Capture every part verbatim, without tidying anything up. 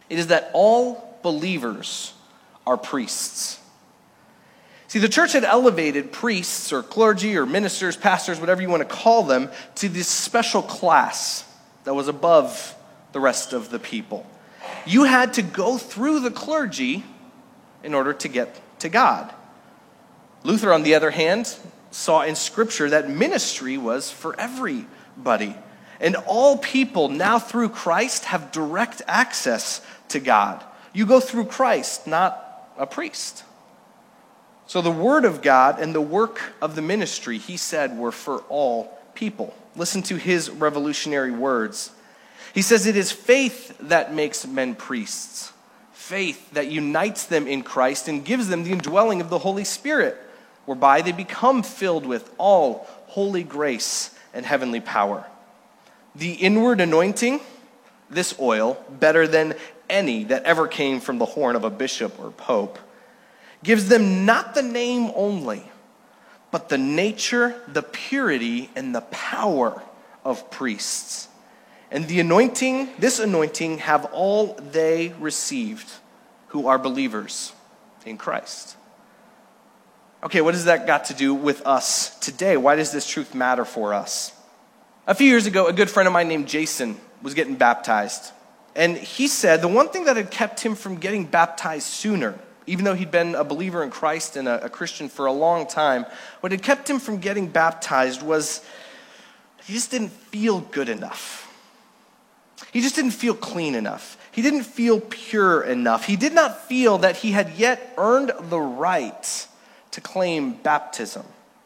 It is that all believers are priests. See, the church had elevated priests or clergy or ministers, pastors, whatever you want to call them, to this special class that was above the rest of the people. You had to go through the clergy in order to get to God. Luther, on the other hand, saw in Scripture that ministry was for everybody. And all people now through Christ have direct access to God. You go through Christ, not a priest. So the word of God and the work of the ministry, he said, were for all people. Listen to his revolutionary words. He says, it is faith that makes men priests. Faith that unites them in Christ and gives them the indwelling of the Holy Spirit, whereby they become filled with all holy grace and heavenly power. The inward anointing, this oil, better than any that ever came from the horn of a bishop or pope, gives them not the name only, but the nature, the purity, and the power of priests. And the anointing, this anointing, have all they received who are believers in Christ. Okay, what has that got to do with us today? Why does this truth matter for us? A few years ago, a good friend of mine named Jason was getting baptized. And he said the one thing that had kept him from getting baptized sooner, even though he'd been a believer in Christ and a, a Christian for a long time, what had kept him from getting baptized was he just didn't feel good enough. He just didn't feel clean enough. He didn't feel pure enough. He did not feel that he had yet earned the right to claim baptism.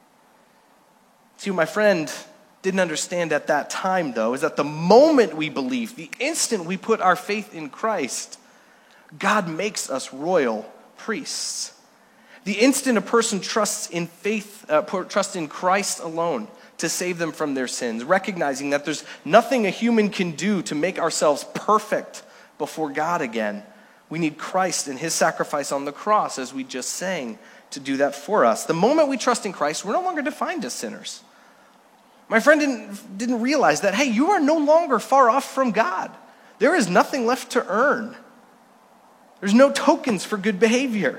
See, what my friend didn't understand at that time, though, is that the moment we believe, the instant we put our faith in Christ, God makes us royal priests. The instant a person trusts in faith, uh, trusts in Christ alone to save them from their sins, recognizing that there's nothing a human can do to make ourselves perfect before God again. We need Christ and his sacrifice on the cross, as we just sang, to do that for us. The moment we trust in Christ, we're no longer defined as sinners. My friend didn't, didn't realize that, hey, you are no longer far off from God. There is nothing left to earn. There's no tokens for good behavior.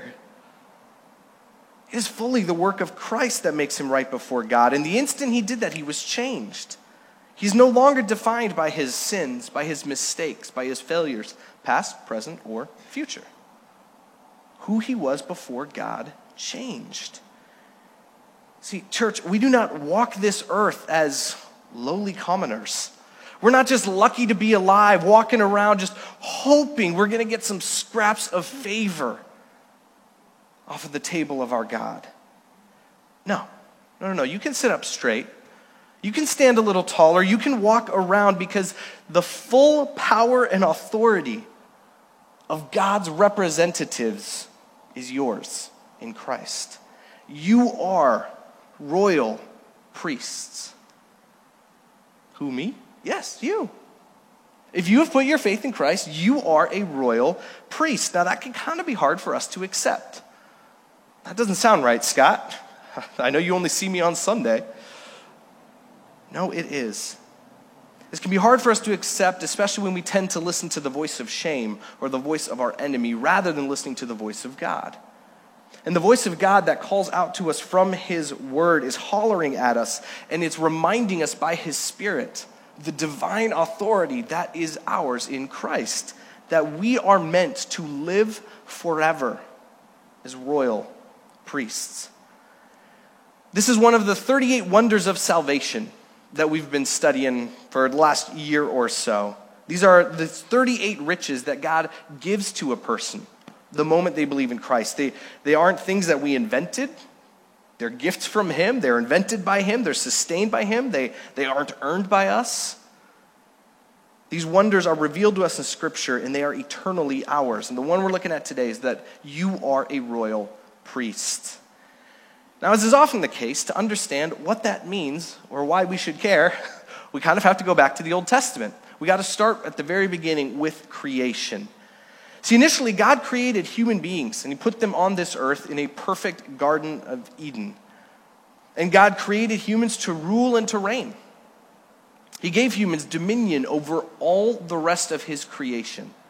It is fully the work of Christ that makes him right before God. And the instant he did that, he was changed. He's no longer defined by his sins, by his mistakes, by his failures, past, present, or future. Who he was before God changed. See, church, we do not walk this earth as lowly commoners. We're not just lucky to be alive, walking around just hoping we're going to get some scraps of favor off of the table of our God. No, no, no, no. You can sit up straight. You can stand a little taller. You can walk around because the full power and authority of God's representatives is yours in Christ. You are royal priests. Who, me? Yes, you. If you have put your faith in Christ, you are a royal priest. Now that can kind of be hard for us to accept. That doesn't sound right, Scott. I know you only see me on Sunday. No, it is. This can be hard for us to accept, especially when we tend to listen to the voice of shame or the voice of our enemy rather than listening to the voice of God. And the voice of God that calls out to us from his word is hollering at us, and it's reminding us by his Spirit the divine authority that is ours in Christ, that we are meant to live forever as royal priests. This is one of the thirty-eight wonders of salvation that we've been studying for the last year or so. These are the thirty-eight riches that God gives to a person the moment they believe in Christ. They, they aren't things that we invented. They're gifts from him. They're invented by him. They're sustained by him. They, they aren't earned by us. These wonders are revealed to us in Scripture, and they are eternally ours. And the one we're looking at today is that you are a royal priest. Now, as is often the case, to understand what that means or why we should care, we kind of have to go back to the Old Testament. We got to start at the very beginning with creation. See, initially, God created human beings, and he put them on this earth in a perfect Garden of Eden. And God created humans to rule and to reign. He gave humans dominion over all the rest of his creation.